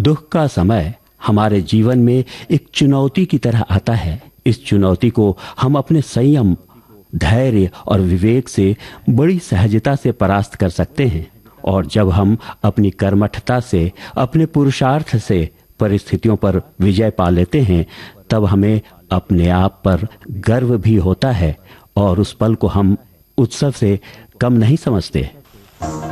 दुख का समय हमारे जीवन में एक चुनौती की तरह आता है। इस चुनौती को हम अपने संयम, धैर्य और विवेक से बड़ी सहजता से परास्त कर सकते हैं। और जब हम अपनी कर्मठता से, अपने पुरुषार्थ से परिस्थितियों पर विजय पा लेते हैं, तब हमें अपने आप पर गर्व भी होता है और उस पल को हम उत्सव से कम नहीं समझते।